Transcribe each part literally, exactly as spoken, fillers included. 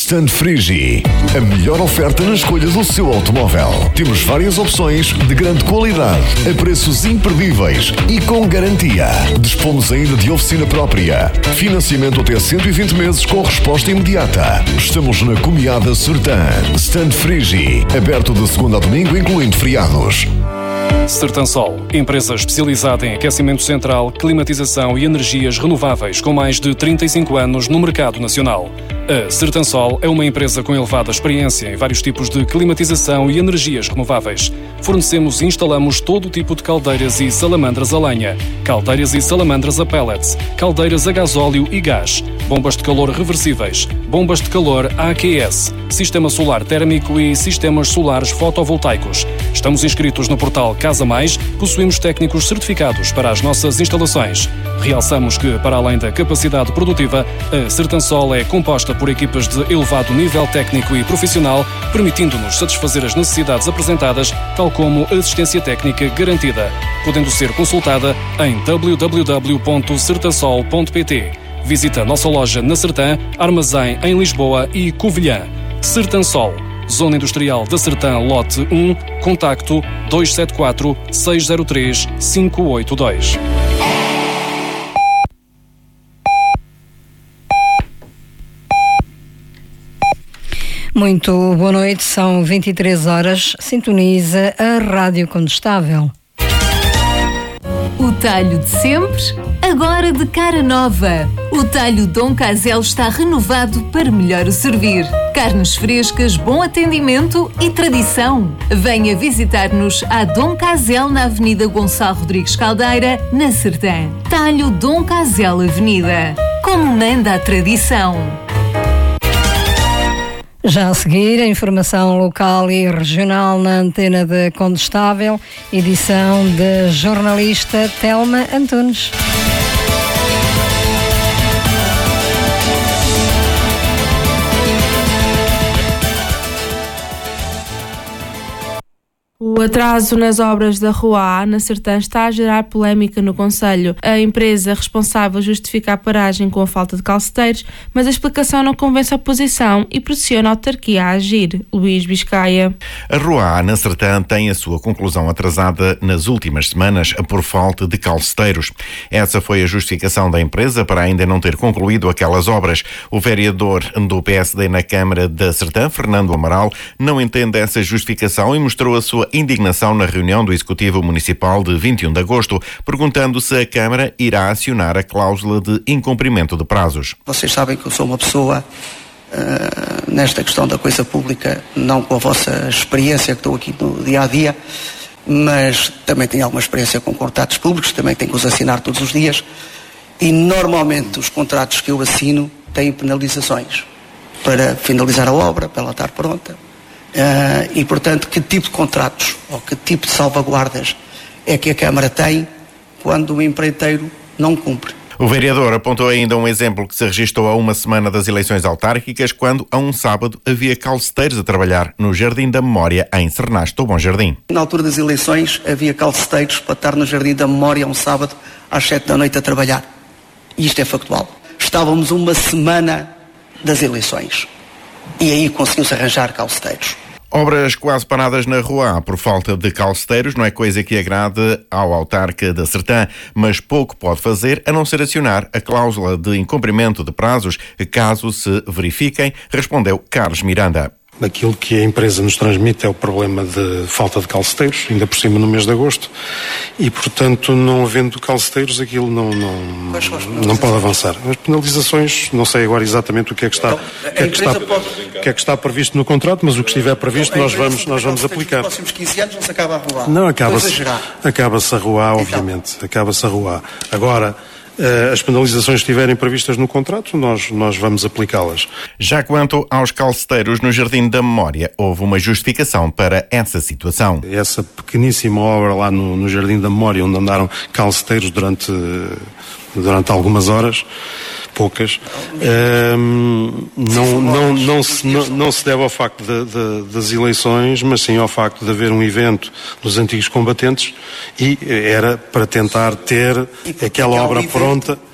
Stand Frigi, a melhor oferta na escolha do seu automóvel. Temos várias opções de grande qualidade, a preços imperdíveis e com garantia. Dispomos ainda de oficina própria. Financiamento até cento e vinte meses com resposta imediata. Estamos na Comiada Sertã. Stand Frigi, aberto de segunda a domingo, incluindo feriados. Sertansol, empresa especializada em aquecimento central, climatização e energias renováveis, com mais de trinta e cinco anos no mercado nacional. A Sertansol é uma empresa com elevada experiência em vários tipos de climatização e energias renováveis. Fornecemos e instalamos todo tipo de caldeiras e salamandras a lenha, caldeiras e salamandras a pellets, caldeiras a gasóleo e gás, bombas de calor reversíveis, bombas de calor A Q S, sistema solar térmico e sistemas solares fotovoltaicos. Estamos inscritos no portal Casa Mais, possuímos técnicos certificados para as nossas instalações. Realçamos que, para além da capacidade produtiva, a Sertansol é composta por equipas de elevado nível técnico e profissional, permitindo-nos satisfazer as necessidades apresentadas, tal como assistência técnica garantida, podendo ser consultada em w w w ponto sertansol ponto p t. Visita a nossa loja na Sertã, armazém em Lisboa e Covilhã. Sertansol, Zona Industrial da Sertã, lote um, contacto dois sete quatro, seis zero três, cinco oito dois. Muito boa noite, são vinte e três horas, sintoniza a Rádio Condestável. O talho de sempre, agora de cara nova. O talho Dom Casel está renovado para melhor o servir. Carnes frescas, bom atendimento e tradição. Venha visitar-nos à Dom Casel na Avenida Gonçalo Rodrigues Caldeira, na Sertã. Talho Dom Casel Avenida. Como manda a tradição. Já a seguir, a informação local e regional na antena da Condestável, edição da jornalista Telma Antunes. O atraso nas obras da Rua A, na Sertã, está a gerar polémica no concelho. A empresa responsável justifica a paragem com a falta de calceteiros, mas a explicação não convence a oposição e pressiona a autarquia a agir. Luís Biscaia. A Rua A, na Sertã, tem a sua conclusão atrasada nas últimas semanas por falta de calceteiros. Essa foi a justificação da empresa para ainda não ter concluído aquelas obras. O vereador do P S D na Câmara da Sertã, Fernando Amaral, não entende essa justificação e mostrou a sua indignação na reunião do Executivo Municipal de vinte e um de agosto, perguntando se a Câmara irá acionar a cláusula de incumprimento de prazos. Vocês sabem que eu sou uma pessoa, uh, nesta questão da coisa pública, não com a vossa experiência que estou aqui no dia-a-dia, mas também tenho alguma experiência com contratos públicos, também tenho que os assinar todos os dias, e normalmente os contratos que eu assino têm penalizações para finalizar a obra, para ela estar pronta. Uh, e, portanto, que tipo de contratos ou que tipo de salvaguardas é que a Câmara tem quando o empreiteiro não cumpre? O vereador apontou ainda um exemplo que se registrou a uma semana das eleições autárquicas, quando, a um sábado, havia calceteiros a trabalhar no Jardim da Memória, em Cernaste do Bom Jardim. Na altura das eleições, havia calceteiros para estar no Jardim da Memória um sábado às sete da noite a trabalhar. E isto é factual. Estávamos uma semana das eleições e aí conseguiu-se arranjar calceteiros. Obras quase paradas na Rua A por falta de calceteiros não é coisa que agrade ao autarca da Sertã, mas pouco pode fazer a não ser acionar a cláusula de incumprimento de prazos, caso se verifiquem, respondeu Carlos Miranda. Aquilo que a empresa nos transmite é o problema de falta de calceteiros, ainda por cima no mês de agosto, e portanto, não havendo calceteiros, aquilo não, não, não pode avançar. As penalizações, não sei agora exatamente o que é que está, então, o que é que está, pode... o que é que está previsto no contrato, mas o que estiver previsto então, nós vamos, nós vamos aplicar. Nos próximos quinze anos não se acaba a Rua A. Não, acaba-se, acaba-se a Rua A, obviamente, então. acaba-se a Rua A. Agora, as penalizações que estiverem previstas no contrato, nós, nós vamos aplicá-las. Já quanto aos calceteiros no Jardim da Memória, houve uma justificação para essa situação. Essa pequeníssima obra lá no, no Jardim da Memória, onde andaram calceteiros durante, durante algumas horas, poucas, um, não, não, não, se, não, não se deve ao facto de, de, das eleições, mas sim ao facto de haver um evento dos antigos combatentes, e era para tentar ter aquela obra pronta.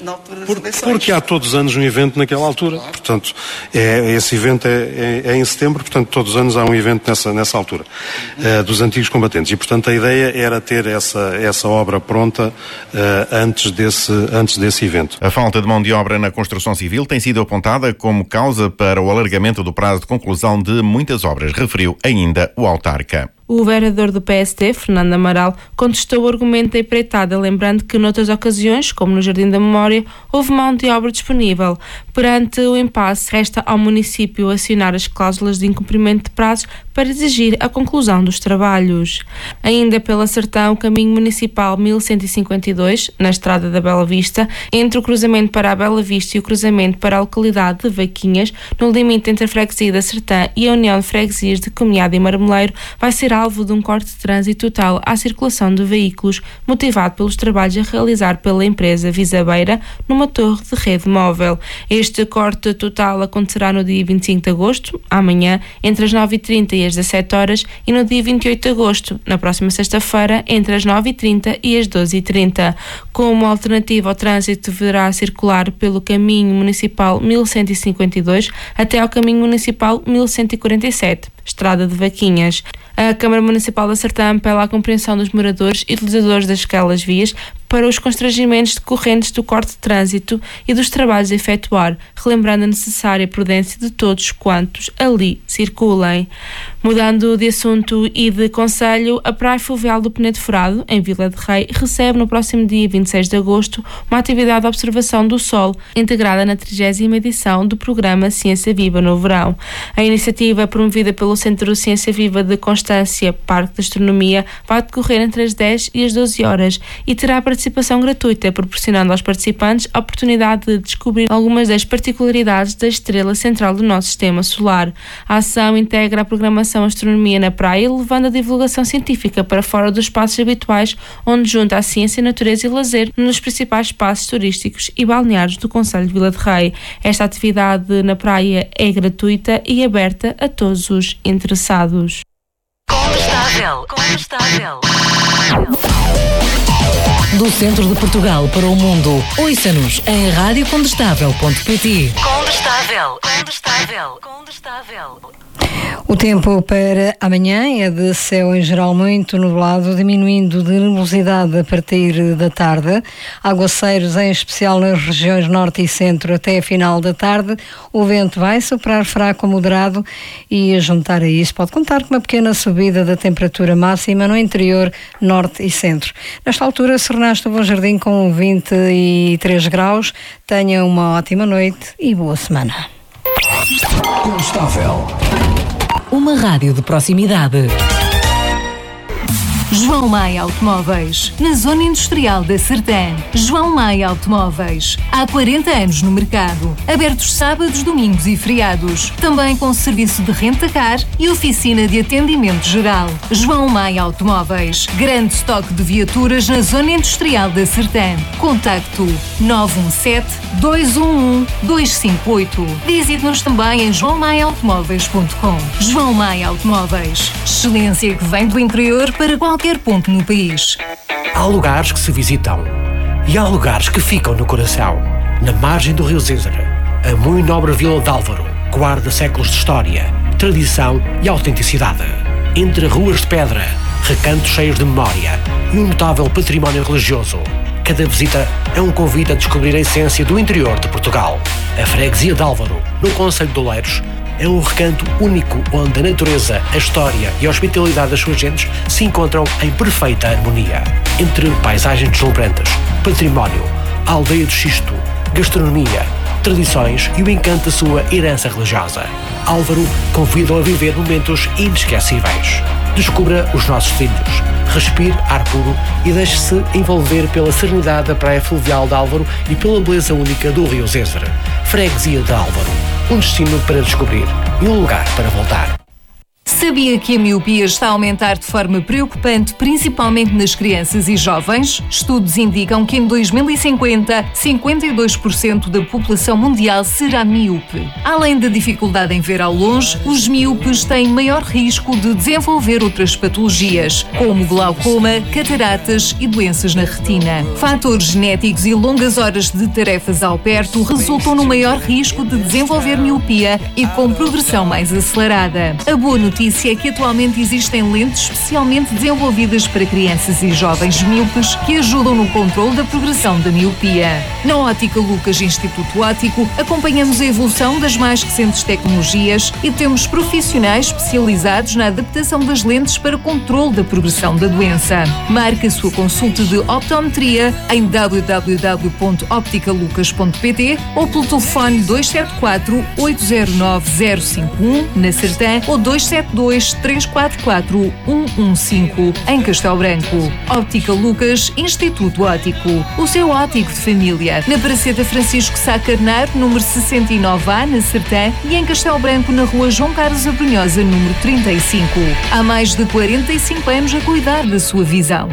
na altura das Por, eleições. Porque há todos os anos um evento naquela altura. Claro. Portanto, é, esse evento é, é, é em setembro, portanto, todos os anos há um evento nessa, nessa altura, uhum. uh, dos antigos combatentes. E, portanto, a ideia era ter essa, essa obra pronta uh, antes, desse, antes desse evento. A falta de mão de obra na construção civil tem sido apontada como causa para o alargamento do prazo de conclusão de muitas obras, referiu ainda o autarca. O vereador do P S T, Fernando Amaral, contestou o argumento da empreitada, lembrando que noutras ocasiões, como no Jardim da Memória, houve mão de obra disponível. Perante o impasse, resta ao município acionar as cláusulas de incumprimento de prazos para exigir a conclusão dos trabalhos. Ainda pela Sertão, o caminho municipal mil cento e cinquenta e dois, na estrada da Bela Vista, entre o cruzamento para a Bela Vista e o cruzamento para a localidade de Vaquinhas, no limite entre a freguesia da Sertã e a União de Freguesias de Comunhade e Marmeleiro, vai ser alvo de um corte de trânsito total à circulação de veículos, motivado pelos trabalhos a realizar pela empresa Visabeira numa torre de rede móvel. Este corte total acontecerá no dia vinte e cinco de agosto, amanhã, entre as nove e trinta e as dezassete horas, e no dia vinte e oito de agosto, na próxima sexta-feira, entre as nove e trinta e as doze e trinta. Como alternativa ao trânsito, deverá circular pelo caminho municipal mil cento e cinquenta e dois até ao caminho municipal mil cento e quarenta e sete, estrada de Vaquinhas. A Câmara Municipal da Sertã apela à compreensão dos moradores e utilizadores daquelas vias para os constrangimentos decorrentes do corte de trânsito e dos trabalhos a efetuar, relembrando a necessária prudência de todos quantos ali circulem. Mudando de assunto e de concelho, a Praia Fluvial do Penedo Furado, em Vila de Rei, recebe no próximo dia vinte e seis de agosto uma atividade de observação do Sol, integrada na trigésima edição do programa Ciência Viva no Verão. A iniciativa, promovida pelo Centro Ciência Viva de Constância, Parque de Astronomia, vai decorrer entre as dez e as doze horas e terá participação gratuita, proporcionando aos participantes a oportunidade de descobrir algumas das particularidades da estrela central do nosso sistema solar. A ação integra a programação Astronomia na Praia, levando a divulgação científica para fora dos espaços habituais, onde junta a ciência, natureza e lazer nos principais espaços turísticos e balneários do concelho de Vila de Rei. Esta atividade na praia é gratuita e aberta a todos os interessados. Condestável, condestável. Do centro de Portugal para o mundo, ouça-nos em rádio condestável ponto pt. Condestável, condestável, condestável. O tempo para amanhã é de céu em geral muito nublado, diminuindo de nebulosidade a partir da tarde. Aguaceiros, em especial nas regiões norte e centro, até a final da tarde. O vento vai soprar fraco a moderado e, a juntar a isso, pode contar com uma pequena subida da temperatura máxima no interior norte e centro. Nesta altura, Sernasto Bom Jardim com vinte e três graus. Tenha uma ótima noite e boa semana. Constável. Uma rádio de proximidade. João Maia Automóveis, na Zona Industrial da Sertã. João Maia Automóveis, há quarenta anos no mercado. Abertos sábados, domingos e feriados. Também com serviço de renta-car e oficina de atendimento geral. João Maia Automóveis, grande estoque de viaturas na Zona Industrial da Sertã. Contacto nove um sete, dois um um, dois cinco oito. Visite-nos também em joão maia automóveis ponto com. João Maia Automóveis, excelência que vem do interior para qualquer ponto no país. Há lugares que se visitam e há lugares que ficam no coração. Na margem do Rio Zézere, a muito nobre Vila de Álvaro guarda séculos de história, tradição e autenticidade. Entre ruas de pedra, recantos cheios de memória e um notável património religioso, cada visita é um convite a descobrir a essência do interior de Portugal. A freguesia de Álvaro, no concelho de Oleiros, é um recanto único onde a natureza, a história e a hospitalidade das suas gentes se encontram em perfeita harmonia. Entre paisagens deslumbrantes, património, a aldeia do Xisto, gastronomia, tradições e o encanto da sua herança religiosa, Álvaro convida-o a viver momentos inesquecíveis. Descubra os nossos trilhos, respire ar puro e deixe-se envolver pela serenidade da praia fluvial de Álvaro e pela beleza única do Rio Zézere. Freguesia de Álvaro, um destino para descobrir e um lugar para voltar. Sabia que a miopia está a aumentar de forma preocupante, principalmente nas crianças e jovens? Estudos indicam que em dois mil e cinquenta, cinquenta e dois por cento da população mundial será míope. Além da dificuldade em ver ao longe, os míopes têm maior risco de desenvolver outras patologias, como glaucoma, cataratas e doenças na retina. Fatores genéticos e longas horas de tarefas ao perto resultam no maior risco de desenvolver miopia e com progressão mais acelerada. A boa notícia é que atualmente existem lentes especialmente desenvolvidas para crianças e jovens míopes que ajudam no controle da progressão da miopia. Na Ótica Lucas Instituto Óptico, acompanhamos a evolução das mais recentes tecnologias e temos profissionais especializados na adaptação das lentes para controle da progressão da doença. Marque a sua consulta de optometria em w w w ponto optica lucas ponto p t ou pelo telefone dois sete quatro, oito zero nove, zero cinco um na Sertã ou dois sete dois, três quatro quatro, um um cinco em Castelo Branco. Óptica Lucas Instituto Óptico, o seu óptico de família. Na Praceta Francisco Sá Carneiro, número sessenta e nove A, na Sertã, e em Castelo Branco, na rua João Carlos Abrunhosa, número trinta e cinco. Há mais de quarenta e cinco anos a cuidar da sua visão.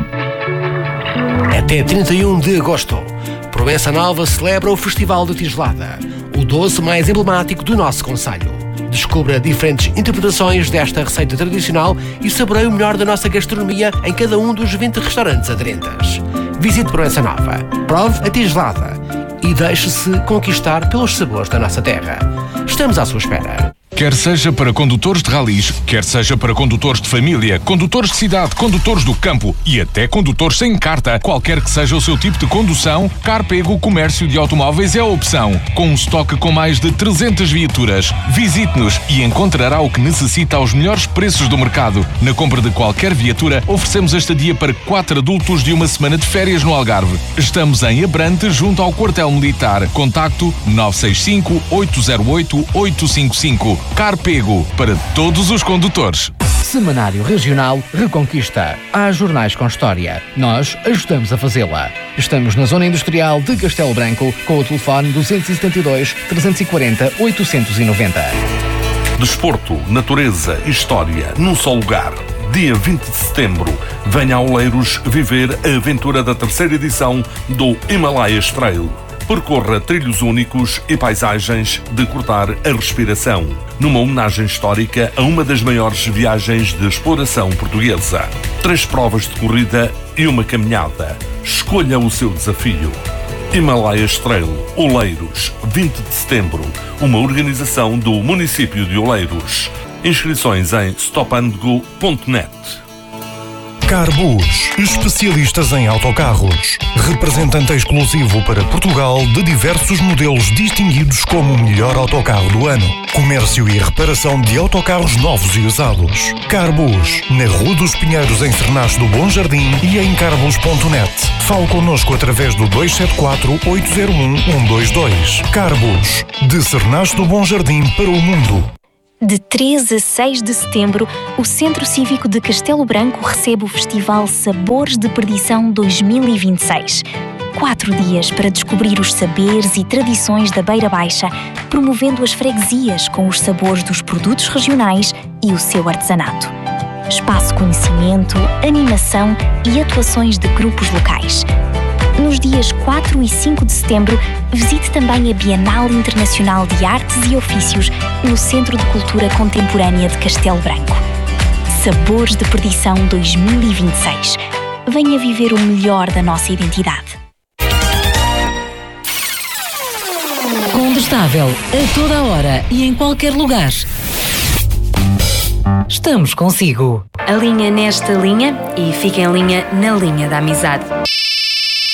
Até trinta e um de agosto, Proença Nova celebra o Festival da Tigelada, o doce mais emblemático do nosso concelho. Descubra diferentes interpretações desta receita tradicional e saboreie o melhor da nossa gastronomia em cada um dos vinte restaurantes aderentes. Visite Proença Nova, prove a tigelada e deixe-se conquistar pelos sabores da nossa terra. Estamos à sua espera. Quer seja para condutores de ralis, quer seja para condutores de família, condutores de cidade, condutores do campo e até condutores sem carta, qualquer que seja o seu tipo de condução, Carpego Comércio de Automóveis é a opção. Com um estoque com mais de trezentas viaturas, visite-nos e encontrará o que necessita aos melhores preços do mercado. Na compra de qualquer viatura, oferecemos a estadia para quatro adultos de uma semana de férias no Algarve. Estamos em Abrante, junto ao quartel militar. Contacto nove seis cinco, oito zero oito, oito cinco cinco. Carpego, para todos os condutores. Semanário Regional Reconquista. Há jornais com história. Nós ajudamos a fazê-la. Estamos na Zona Industrial de Castelo Branco com o telefone dois sete dois, três quatro zero, oito nove zero. Desporto, natureza e história num só lugar. Dia vinte de setembro, venha a Oleiros viver a aventura da terceira edição do Himalayas Trail. Percorra trilhos únicos e paisagens de cortar a respiração, numa homenagem histórica a uma das maiores viagens de exploração portuguesa. Três provas de corrida e uma caminhada. Escolha o seu desafio. Himalayas Trail, Oleiros, vinte de setembro, uma organização do município de Oleiros. Inscrições em stop and go ponto net. Carbus, especialistas em autocarros. Representante exclusivo para Portugal de diversos modelos distinguidos como o melhor autocarro do ano. Comércio e reparação de autocarros novos e usados. Carbus, na Rua dos Pinheiros, em Cernache do Bom Jardim e em carbus ponto net. Fale connosco através do dois sete quatro, oito zero um, um dois dois. Carbus, de Cernache do Bom Jardim para o mundo. De três a seis de setembro, o Centro Cívico de Castelo Branco recebe o Festival Sabores de Perdição dois mil e vinte e seis. Quatro dias para descobrir os saberes e tradições da Beira Baixa, promovendo as freguesias com os sabores dos produtos regionais e o seu artesanato. Espaço conhecimento, animação e atuações de grupos locais. Nos dias quatro e cinco de setembro, visite também a Bienal Internacional de Artes e Ofícios no Centro de Cultura Contemporânea de Castelo Branco. Sabores de Perdição dois mil e vinte e seis. Venha viver o melhor da nossa identidade. Condestável, a toda a hora e em qualquer lugar. Estamos consigo. Alinha nesta linha e fica em linha na linha da amizade.